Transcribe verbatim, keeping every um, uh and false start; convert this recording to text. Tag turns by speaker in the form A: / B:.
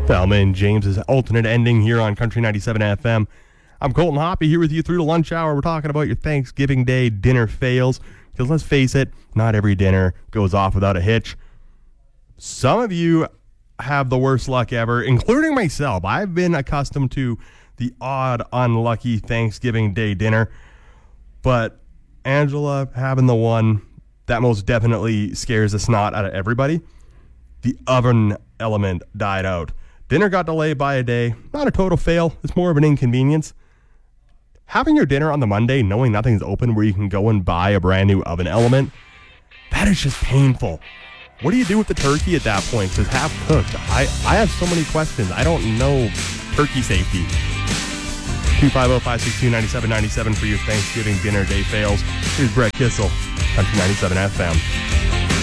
A: Thelma and James's alternate ending here on Country ninety-seven F M. I'm Colton Hoppy here with you through the lunch hour. We're talking about your Thanksgiving Day dinner fails. Because let's face it, not every dinner goes off without a hitch. Some of you have the worst luck ever, including myself. I've been accustomed to the odd, unlucky Thanksgiving Day dinner. But Angela having the one that most definitely scares the snot out of everybody. The oven element died out. Dinner got delayed by a day. Not a total fail. It's more of an inconvenience. Having your dinner on the Monday knowing nothing's open where you can go and buy a brand new oven element, that is just painful. What do you do with the turkey at that point? Because half cooked. I, I have so many questions. I don't know turkey safety. two five zero, five six two, nine seven nine seven for your Thanksgiving dinner day fails. Here's Brett Kissel, Country ninety-seven F M.